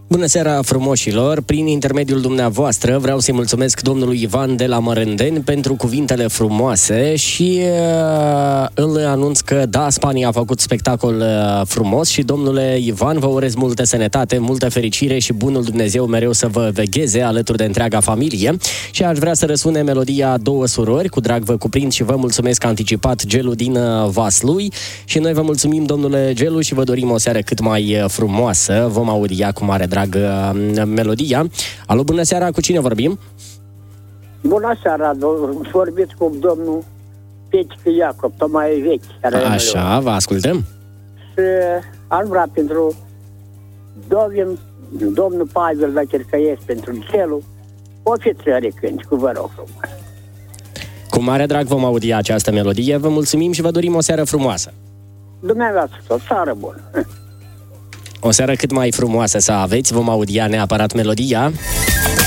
Bună seara, frumoșilor! Prin intermediul dumneavoastră vreau să-i mulțumesc domnului Ivan de la Mărândeni pentru cuvintele frumoase și îl anunț că da, Spania a făcut spectacol frumos și domnule Ivan, vă urez multă sănătate, multă fericire și bunul Dumnezeu mereu să vă vegheze alături de întreaga familie. Și aș vrea să răsune melodia Două surori, cu drag vă cuprind și vă mulțumesc anticipat, Gelu din Vaslui, și noi vă mulțumim, domnule Gelu, și vă dorim o seară cât mai frumoasă. Vom audia cu mare drag melodia. Alo, bună seara, cu cine vorbim? Bună seara, vorbiți cu domnul Pețică Iacob, Tomaie Vechi. Așa, vă ascultăm. Și aș vrea pentru domnul Pavel la Chercăiesc, pentru Gelu, o fi trei cânti, cu vă rog frumos. Cu mare drag vom audia această melodie, vă mulțumim și vă dorim o seară frumoasă. Dumneavoastră, o seară bună. O seară cât mai frumoasă să aveți, vom audia neapărat melodia.